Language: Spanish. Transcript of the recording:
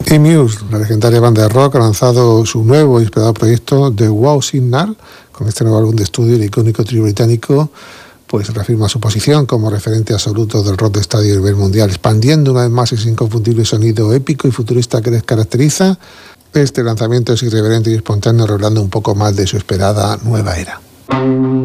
Y Muse, la legendaria banda de rock, ha lanzado su nuevo y esperado proyecto The Wow Signal. Con este nuevo álbum de estudio, el icónico trío británico pues reafirma su posición como referente absoluto del rock de estadio a nivel mundial, expandiendo una vez más ese inconfundible sonido épico y futurista que les caracteriza. Este lanzamiento es irreverente y espontáneo, revelando un poco más de su esperada nueva era.